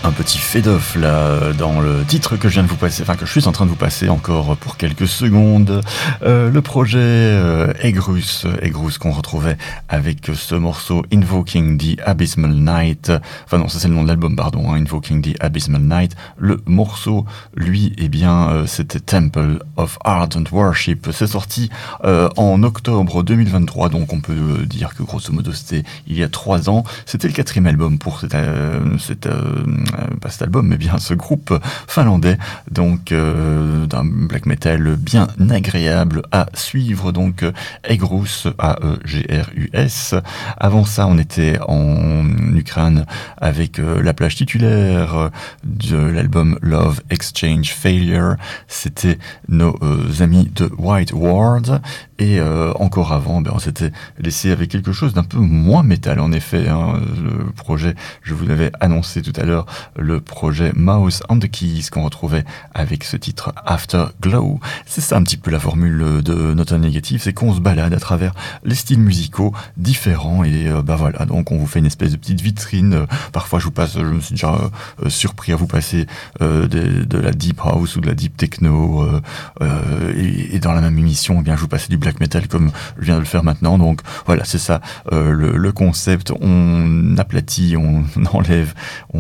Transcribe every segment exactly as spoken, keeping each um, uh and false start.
Un petit fade-off là dans le titre que je viens de vous passer, enfin que je suis en train de vous passer encore pour quelques secondes. Euh, le projet euh, Egrus, Egrus qu'on retrouvait avec ce morceau Invoking the Abysmal Night. Enfin non, ça c'est le nom de l'album, pardon, hein, Invoking the Abysmal Night. Le morceau, lui, eh bien, euh, c'était Temple of Ardent Worship. C'est sorti euh, en octobre deux mille vingt-trois, donc on peut dire que grosso modo c'était il y a trois ans. C'était le quatrième album pour cette, euh, cette euh, pas cet album, mais bien ce groupe finlandais, donc euh, d'un black metal bien agréable à suivre, donc Egrus, A E G R U S. Avant ça, on était en Ukraine avec euh, la plage titulaire de l'album Love Exchange Failure. C'était nos euh, amis de White Ward. Et euh, encore avant, ben, on s'était laissé avec quelque chose d'un peu moins métal, en effet. Hein, le projet, je vous l'avais annoncé tout à l'heure, le projet Mouse on the Keys qu'on retrouvait avec ce titre Afterglow. C'est ça un petit peu la formule de Not A Negative, c'est qu'on se balade à travers les styles musicaux différents et euh, bah voilà, donc on vous fait une espèce de petite vitrine. Euh, parfois je vous passe, je me suis déjà euh, surpris à vous passer euh, de, de la deep house ou de la deep techno euh, euh, et, et dans la même émission, eh bien je vous passais du black metal comme je viens de le faire maintenant. Donc voilà, c'est ça euh, le, le concept. On aplatit, on enlève,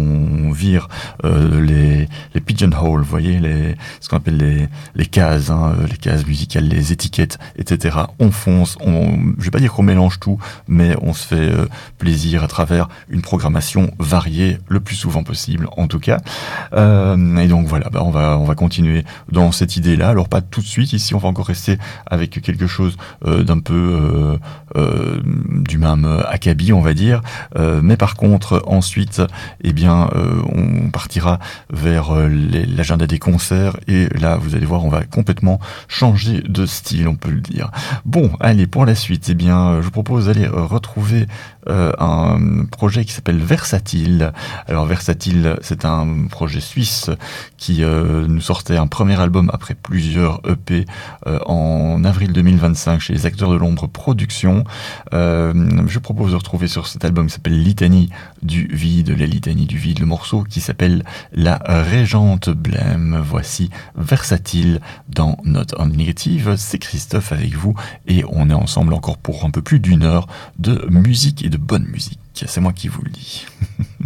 on vire euh, les, les pigeonholes, vous voyez, les, ce qu'on appelle les, les cases, hein, les cases musicales, les étiquettes, et cetera. On fonce, on, je vais pas dire qu'on mélange tout, mais on se fait euh, plaisir à travers une programmation variée le plus souvent possible, en tout cas. Euh, et donc voilà, bah on va on va continuer dans cette idée-là. Alors pas tout de suite. Ici, on va encore rester avec quelque chose euh, d'un peu euh, euh, du même acabit, on va dire. Euh, mais par contre, ensuite, eh bien, euh, on partira vers euh, les, l'agenda des concerts. Et là, vous allez voir, on va complètement changer de style, on peut le dire. Bon, allez, pour la suite, eh bien, je vous propose d'aller euh, retrouver euh, un projet qui s'appelle Versatile. Alors, Versatile, c'est un projet suisse qui euh, nous sortait un premier album après plusieurs E P euh, en avril deux mille vingt-cinq chez les Acteurs de l'Ombre Productions. Euh, je propose de retrouver sur cet album qui s'appelle Litanie du vide, les litanies du vide, le morceau qui s'appelle La Régente Blême. Voici Versatile dans Not A Negative. C'est Christophe avec vous et on est ensemble encore pour un peu plus d'une heure de musique et de bonne musique. C'est moi qui vous le dis.